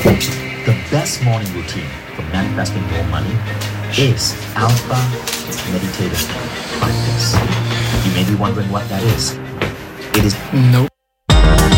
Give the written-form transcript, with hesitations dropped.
The best morning routine for manifesting more money is alpha meditative practice. You may be wondering what that is. It is Nope.